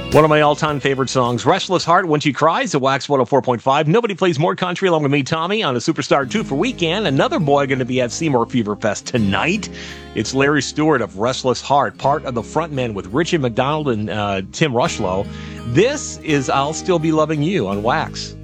One of my all-time favorite songs, Restless Heart, When She Cries, at Wax 104.5. Nobody plays more country along with me, Tommy, on a Superstar 2 for Weekend. Another boy going to be at Seymour Fever Fest tonight. It's Larry Stewart of Restless Heart, part of the frontmen with Richie McDonald and Tim Rushlow. This is I'll Still Be Loving You on Wax.